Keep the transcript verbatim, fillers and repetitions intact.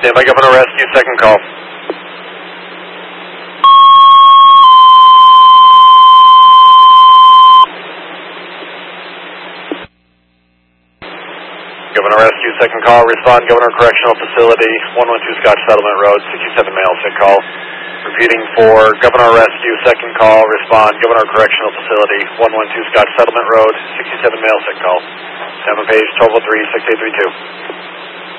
Stand by, Governor Rescue, second call. Governor Rescue, second call. Respond, Governor Correctional Facility, one one two Scotch Settlement Road, sixty-seven male, sick call. Repeating for Governor Rescue, second call. Respond, Governor Correctional Facility, one one two Scotch Settlement Road, sixty-seven male, sick call. Seven page, twelve oh three, six eight three two.